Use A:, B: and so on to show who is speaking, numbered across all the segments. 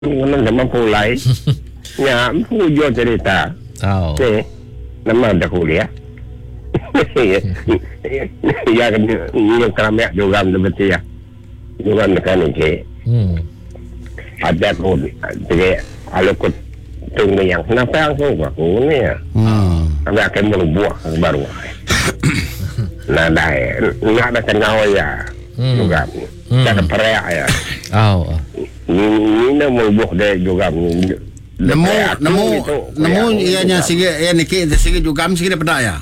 A: Nang zaman pulai. Ya, hujur cerita.
B: Oh.
A: Nama dah kuliah. Ya kan yang keramik juga betul ya. Juga kan ini. Ada pun jadi kalau kau tunggu yang kenapa aku ni ya. Kami akan berbuah baru. Nah, ada kenal ya. Juga. Ada perak ya.
B: Oh.
A: Ini berbuah dia juga.
C: Nemu ianya sige ya niki sige juga sige pada ya.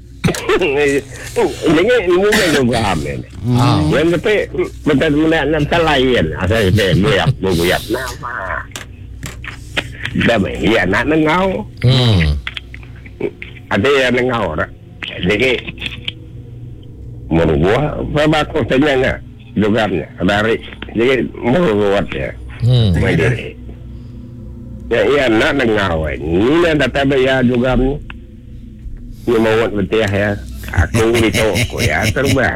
A: Ini mungkin juga amen. Yang betul nak lain. Asal dia buat nama. Dah ya nak ngau. Ada yang ngau dah. Jadi merubah apa aku tanya juga dari jadi merubah ya. Jadi ya nak ngau ini ada tabaya juga ni. Ni mau betul ya. Aku itu aku ya terbang.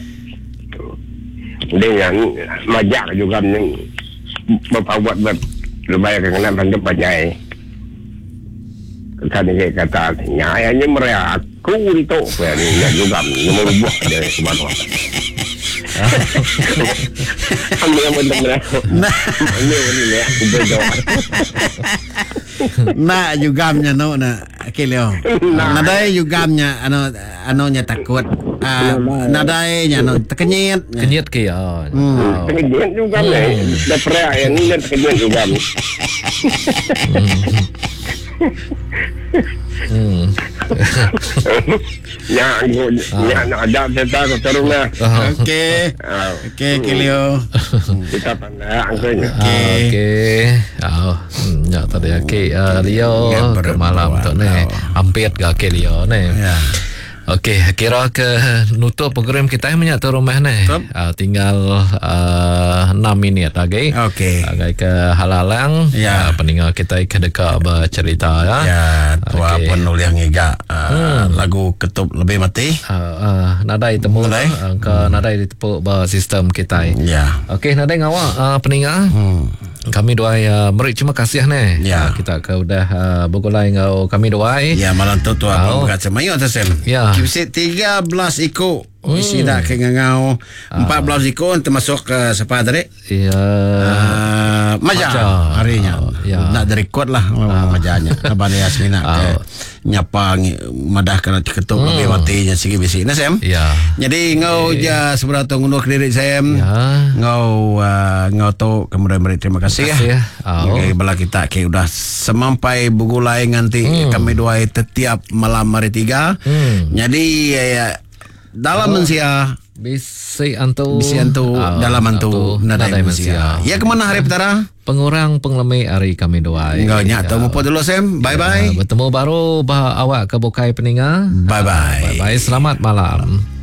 A: Dengan majak juga ni berbuat lebih kena bantu bajai. Tadi kata nyayanya mereka aku itu ya juga merubah dari semua. Ambil yang benar-benar. Ini aku berdoa.
C: Nak jugamnya no na kilio. Nadai jugamnya nya takut. Nadai nya no tekenyet.
B: Kenyit ke ya.
A: Kenyet juga ni. Dah perak yang ni dah kenyet juga. Ya nak ada cerita terus lah.
C: Okey kilio.
A: Kita pandai angkanya.
B: Okey. Ya tadi Leo ke malam tu ni. Hampir ke Leo ni.
C: Ya.
B: Okey, kira ke nutup program kita menyatu rumah ni. Tinggal 6 minit lagi.
C: Okey.
B: Agak ke halalang.
C: Ya.
B: Peninggal kita ke dekat bercerita ya.
C: Ya, tua penulis ngiga lagu Ketup Lebih Mati.
B: Nadai temu ke nadai ditepuk sistem kita.
C: Ya.
B: Okey, nadai ngawak peninggal. Kami doai merik terima kasih ni.
C: Ya.
B: Kita ke udah bergulai ngau kami doai.
C: Ya, malam tu tua berkata mayu atasem.
B: Ya.
C: Kibisi 13 ikut. Isi dah ke ngau 14 ikut termasuk ke siapa tadi?
B: Ya.
C: Maja harinya. Nak dari kuat lah majanya. Abang Yasmina nyapa madah kena Ketup Lebih Matinya sigi bisi. Nah Sam.
B: Ya.
C: Jadi ngau ja seberapa ngunduh diri Sam. Ngau tu kemudian beri terima kasih ya. Okay, bala kita ke udah semampai bugulai nganti kami doai setiap malam hari 3. Jadi dalam mensia
B: bisi antu
C: dalam antu nadai mensia. Ya kemana hari petara?
B: Pengurang penglemi hari kami doai.
C: Enggak nyak temu po dulu Sam. Bye bye.
B: Bertemu baru awak ke Bukai Peninggal.
C: Bye bye.
B: Bye bye. Selamat malam.